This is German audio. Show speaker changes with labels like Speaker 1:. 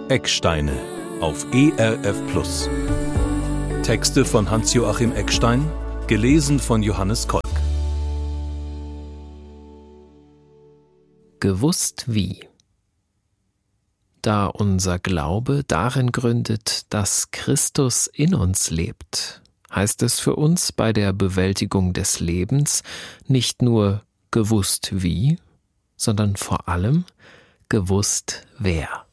Speaker 1: Ecksteine auf ERF Plus. Texte von Hans-Joachim Eckstein, gelesen von Johannes Kolk.
Speaker 2: Gewusst wie. Da unser Glaube darin gründet, dass Christus in uns lebt, heißt es für uns bei der Bewältigung des Lebens nicht nur gewusst wie, sondern vor allem gewusst wer.